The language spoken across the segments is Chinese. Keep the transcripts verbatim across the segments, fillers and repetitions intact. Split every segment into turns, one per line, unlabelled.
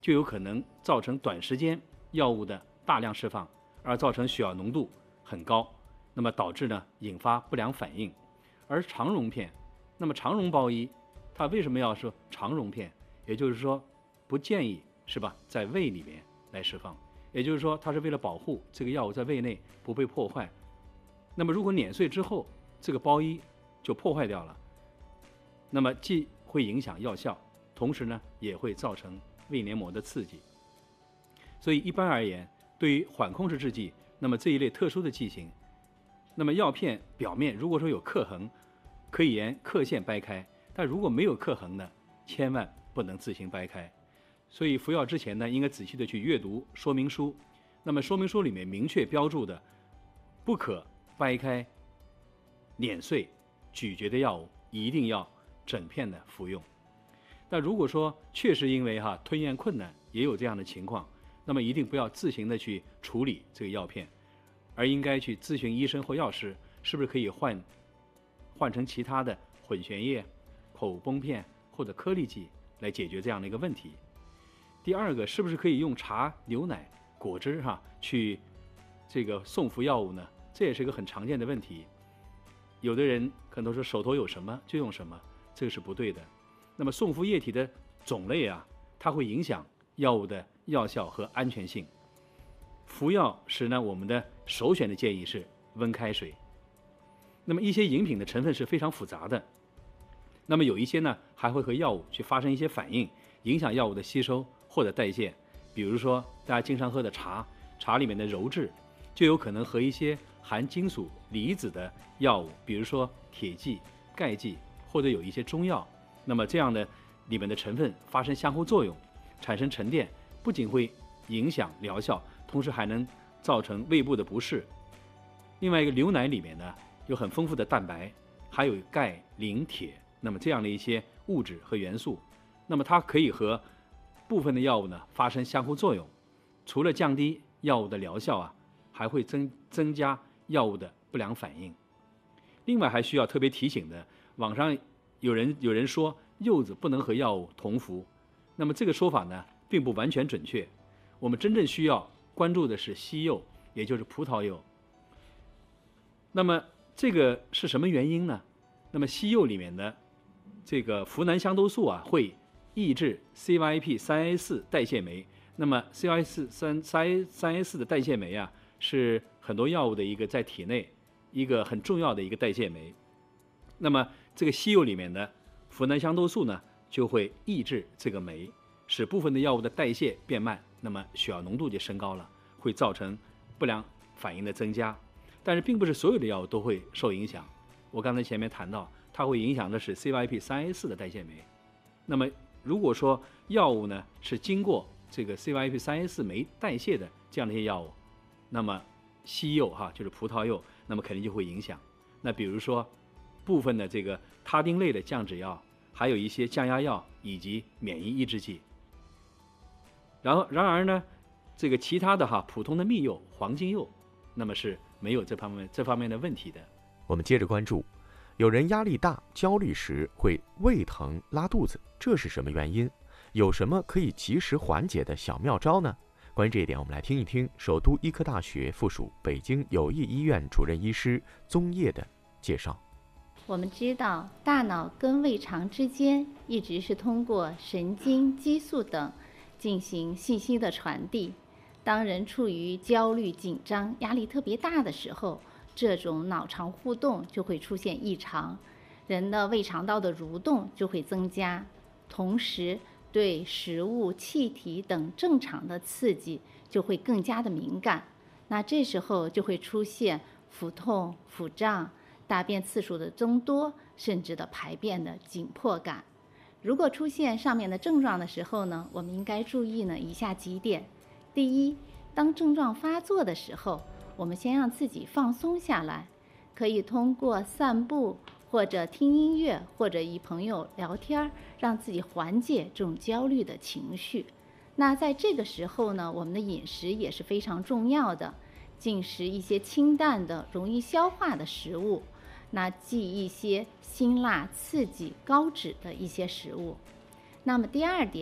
就有可能造成短时间药物的大量释放，而造成血药浓度很高，那么导致呢引发不良反应。而肠溶片，那么肠溶包衣它为什么要说肠溶片？也就是说不建议是吧在胃里面来释放，也就是说它是为了保护这个药物在胃内不被破坏。那么如果碾碎之后这个包衣就破坏掉了，那么既会影响药效，同时呢也会造成胃黏膜的刺激。所以一般而言，对于缓控制制剂，那么这一类特殊的剂型，那么药片表面如果说有刻痕，可以沿刻线掰开，但如果没有刻痕呢，千万不能自行掰开。所以服药之前呢，应该仔细的去阅读说明书。那么说明书里面明确标注的不可掰开、碾碎、咀嚼的药物，一定要整片的服用。但如果说确实因为哈吞咽困难也有这样的情况，那么一定不要自行的去处理这个药片，而应该去咨询医生或药师，是不是可以换换成其他的混悬液、口崩片或者颗粒剂来解决这样的一个问题。第二个，是不是可以用茶、牛奶、果汁哈去这个送服药物呢？这也是一个很常见的问题。有的人可能说手头有什么就用什么，这个是不对的。那么送服液体的种类啊，它会影响药物的药效和安全性。服药时呢，我们的首选的建议是温开水。那么一些饮品的成分是非常复杂的，那么有一些呢还会和药物去发生一些反应，影响药物的吸收或者代谢。比如说大家经常喝的茶，茶里面的鞣质就有可能和一些含金属离子的药物，比如说铁剂、钙剂，或者有一些中药，那么这样的里面的成分发生相互作用，产生沉淀，不仅会影响疗效，同时还能造成胃部的不适。另外一个，牛奶里面呢有很丰富的蛋白，还有钙、磷、铁，那么这样的一些物质和元素，那么它可以和部分的药物呢发生相互作用，除了降低药物的疗效啊，还会增增加药物的不良反应。另外还需要特别提醒的，网上有人有人说柚子不能和药物同服，那么这个说法呢并不完全准确。我们真正需要关注的是西柚，也就是葡萄柚。那么这个是什么原因呢？那么西柚里面的这个呋喃香豆素啊，会抑制 C Y P 三 A 四 代谢酶。那么 C Y P 三 A 四 的代谢酶啊，是很多药物的一个在体内一个很重要的一个代谢酶。那么这个西柚里面的呋喃香豆素呢，就会抑制这个酶，使部分的药物的代谢变慢，那么血药浓度就升高了，会造成不良反应的增加。但是并不是所有的药物都会受影响。我刚才前面谈到，它会影响的是 C Y P 三 A 四 的代谢酶。那么如果说药物呢是经过这个 C Y P 三 A 四 酶代谢的这样的一些药物，那么西柚哈就是葡萄柚，那么肯定就会影响。那比如说部分的这个他汀类的降脂药，还有一些降压药以及免疫抑制剂。然后然而呢，这个其他的哈普通的蜜柚、黄金柚，那么是没有这方面这方面的问题的。
我们接着关注，有人压力大、焦虑时会胃疼、拉肚子，这是什么原因？有什么可以及时缓解的小妙招呢？关于这一点，我们来听一听首都医科大学附属北京友谊医院主任医师宗烨的介绍。
我们知道，大脑跟胃肠之间一直是通过神经、激素等进行信息的传递。当人处于焦虑、紧张、压力特别大的时候，这种脑肠互动就会出现异常，人的胃肠道的蠕动就会增加，同时对食物、气体等正常的刺激就会更加的敏感。那这时候就会出现腹痛、腹胀、大便次数的增多，甚至的排便的紧迫感。如果出现上面的症状的时候呢，我们应该注意呢以下几点。第一，当症状发作的时候，我们先让自己放松下来，可以通过散步或者听音乐或者与朋友聊天，让自己缓解这种焦虑的情绪。那在这个时候呢，我们的饮食也是非常重要的，进食一些清淡的、容易消化的食物，那忌一些辛辣、刺激、高脂的一些食物。那么第二点，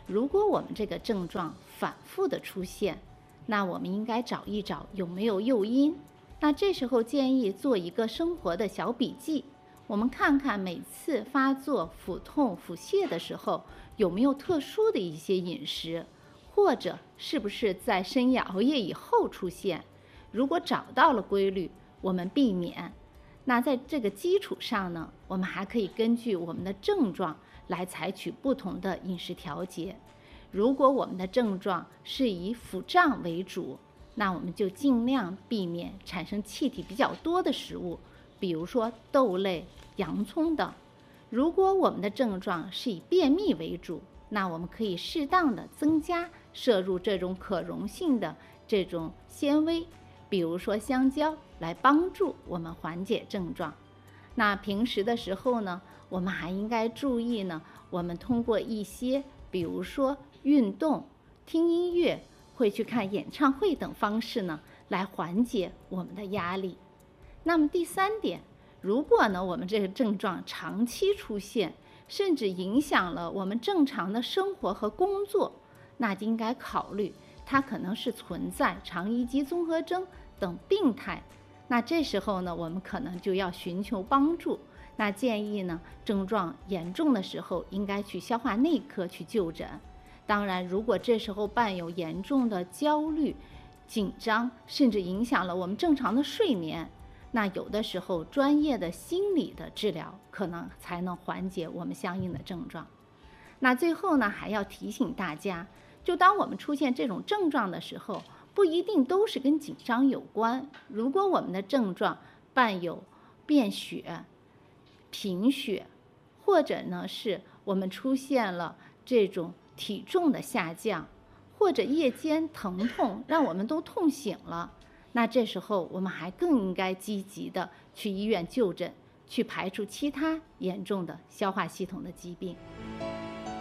如果我们这个症状反复的出现，那我们应该找一找有没有诱因。那这时候建议做一个生活的小笔记，我们看看每次发作腹痛腹泻的时候有没有特殊的一些饮食，或者是不是在深夜熬夜以后出现。如果找到了规律，我们避免。那在这个基础上呢，我们还可以根据我们的症状来采取不同的饮食调节。如果我们的症状是以腹胀为主，那我们就尽量避免产生气体比较多的食物，比如说豆类、洋葱等。如果我们的症状是以便秘为主，那我们可以适当的增加摄入这种可溶性的这种纤维，比如说香蕉，来帮助我们缓解症状。那平时的时候呢，我们还应该注意呢，我们通过一些比如说运动、听音乐、会去看演唱会等方式呢，来缓解我们的压力。那么第三点，如果呢我们这个症状长期出现，甚至影响了我们正常的生活和工作，那就应该考虑它可能是存在肠易激综合征等病态。那这时候呢，我们可能就要寻求帮助。那建议呢，症状严重的时候应该去消化内科去就诊。当然，如果这时候伴有严重的焦虑、紧张，甚至影响了我们正常的睡眠，那有的时候专业的心理的治疗可能才能缓解我们相应的症状。那最后呢，还要提醒大家，就当我们出现这种症状的时候，不一定都是跟紧张有关。如果我们的症状伴有便血、贫血，或者呢是我们出现了这种体重的下降，或者夜间疼痛让我们都痛醒了，那这时候我们还更应该积极的去医院就诊，去排除其他严重的消化系统的疾病。